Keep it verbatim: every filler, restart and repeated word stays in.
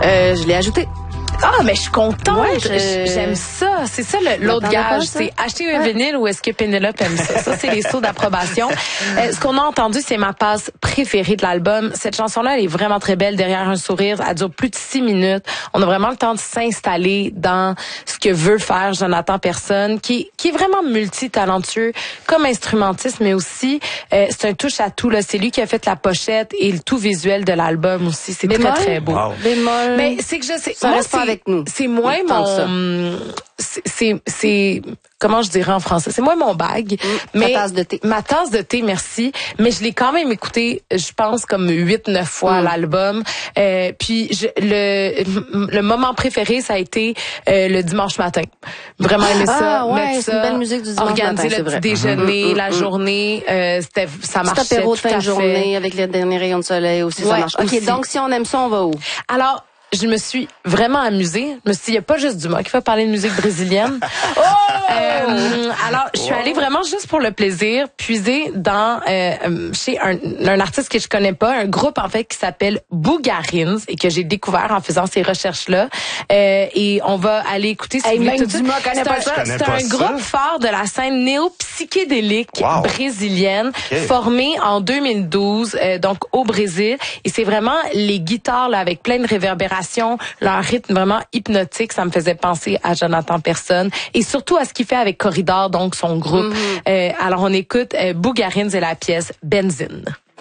Euh, je l'ai ajouté. Ah, mais je suis contente. Ouais, je- J'aime ça. C'est ça le- l'autre T'attendais pas, gage. ça? C'est acheter un Ouais. vinyle ou est-ce que Pénélope aime ça? Ça, c'est les sauts d'approbation. Euh, ce qu'on a entendu, c'est ma passe préférée de l'album. Cette chanson-là, elle est vraiment très belle. Derrière un sourire, elle dure plus de six minutes. On a vraiment le temps de s'installer dans ce que veut faire Jonathan Personne, qui, qui est vraiment multitalentueux comme instrumentiste, mais aussi, euh, c'est un touche à tout, là. C'est lui qui a fait la pochette et le tout visuel de l'album aussi. C'est très, Bémol? très beau. Wow. Bémol. Mais c'est que je sais, Ça moi, reste pas c'est- avec nous. C'est moins Tant que ça. mon, c'est, c'est, c'est- comment je dirais en français, c'est moins mon bag. mais ta tasse de thé. Ma tasse de thé, merci. Mais je l'ai quand même écouté, je pense comme huit, neuf fois Mm. l'album. Euh, puis je, le, le moment préféré, ça a été euh, le dimanche matin. Vraiment aimé ça. Ah, ouais, mettre c'est ça, une belle musique du dimanche organiser matin, le c'est petit vrai. déjeuner, Mm, la mm, journée, euh, c'était, ça Petit marchait apéro de tout fin à de fait. journée avec les derniers rayons de soleil aussi, ça Ouais, marche. OK, aussi. donc si on aime ça, on va où? Alors, je me suis vraiment amusée. Je me suis dit, il n'y a pas juste du moi qui va parler de musique brésilienne. oh! Euh, alors, je suis allée vraiment juste pour le plaisir, puiser dans euh, chez un, un artiste que je connais pas, un groupe en fait qui s'appelle Bougarins et que j'ai découvert en faisant ces recherches-là. Euh, et on va aller écouter si Hey, vous voulez même tout de Dumas suite. connaît C'est pas un- ça. Je connais C'est pas un ça. groupe phare de la scène néo-psychédélique Wow. brésilienne, Ok. formé en deux mille douze, euh, donc au Brésil. Et c'est vraiment les guitares là, avec plein de réverbérations, leur rythme vraiment hypnotique, ça me faisait penser à Jonathan Personne et surtout à ce qu'il fait avec Corridor, donc son groupe. Euh, alors on écoute euh, Bougarins et la pièce Benzine.